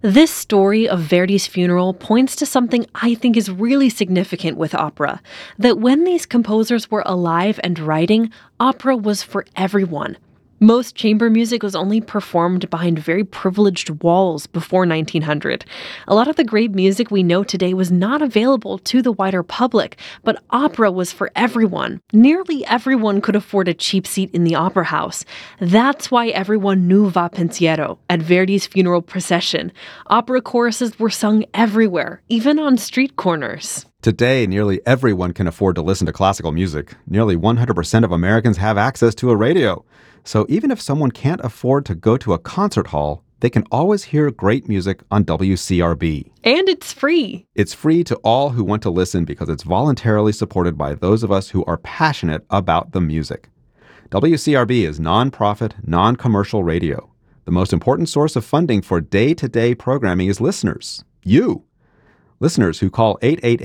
This story of Verdi's funeral points to something I think is really significant with opera, that when these composers were alive and writing, opera was for everyone. Most chamber music was only performed behind very privileged walls before 1900. A lot of the great music we know today was not available to the wider public, but opera was for everyone. Nearly everyone could afford a cheap seat in the opera house. That's why everyone knew Va Pensiero at Verdi's funeral procession. Opera choruses were sung everywhere, even on street corners. Today, nearly everyone can afford to listen to classical music. Nearly 100% of Americans have access to a radio. So even if someone can't afford to go to a concert hall, they can always hear great music on WCRB. And it's free. It's free to all who want to listen because it's voluntarily supported by those of us who are passionate about the music. WCRB is nonprofit, non-commercial radio. The most important source of funding for day-to-day programming is listeners. You. Listeners who call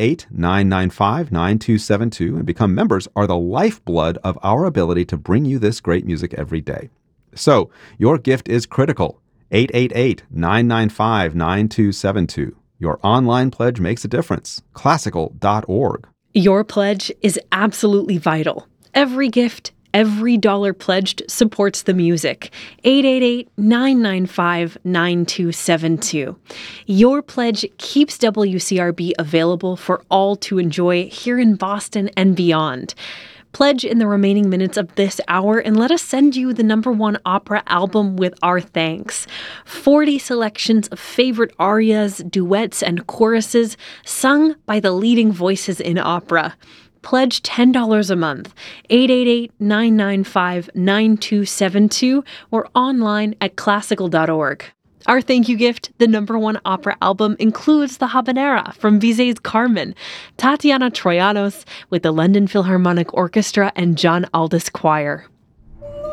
888-995-9272 and become members are the lifeblood of our ability to bring you this great music every day. So, your gift is critical. 888-995-9272. Your online pledge makes a difference. Classical.org. Your pledge is absolutely vital. Every gift, every dollar pledged supports the music. 888-995-9272. Your pledge keeps WCRB available for all to enjoy here in Boston and beyond. Pledge in the remaining minutes of this hour and let us send you the #1 opera album with our thanks. 40 selections of favorite arias, duets, and choruses sung by the leading voices in opera. Pledge $10 a month, 888-995-9272, or online at classical.org. Our thank you gift, the #1 opera album, includes the Habanera from Bizet's Carmen, Tatiana Troyanos with the London Philharmonic Orchestra and John Aldous Choir.